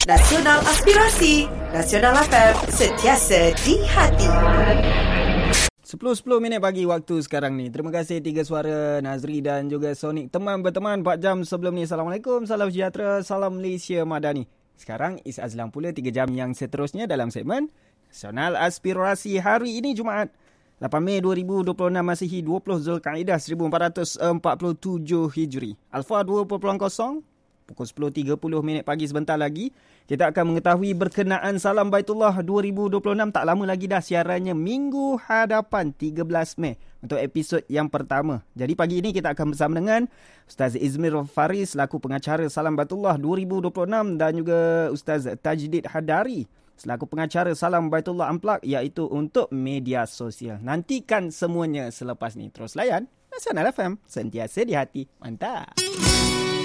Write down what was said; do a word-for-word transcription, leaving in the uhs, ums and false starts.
Nasional Aspirasi, Nasional F M, sentiasa di hati. sepuluh sepuluh minit pagi waktu sekarang ni. Terima kasih Tiga Suara, Nazri dan juga Sonic. Teman berteman empat jam sebelum ni. Assalamualaikum, salam sejahtera, salam Malaysia Madani. Sekarang Is Azlan pula tiga jam yang seterusnya dalam segmen Nasional Aspirasi. Hari ini Jumaat lapan Mei dua ribu dua puluh enam Masihi, dua puluh Zulkaidah seribu empat ratus empat puluh tujuh Hijri. Alfa dua puluh kosong. Pukul sepuluh tiga puluh minit pagi sebentar lagi, kita akan mengetahui berkenaan Salam Baitullah dua ribu dua puluh enam. Tak lama lagi dah siarannya minggu hadapan tiga belas Mei untuk episod yang pertama. Jadi pagi ini kita akan bersama dengan Ustaz Izmir Faris selaku pengacara Salam Baitullah dua ribu dua puluh enam dan juga Ustaz Tajdid Hadari selaku pengacara Salam Baitullah Unplugged, iaitu untuk media sosial. Nantikan semuanya selepas ni. Terus layan Nasional F M, sentiasa di hati. Mantap.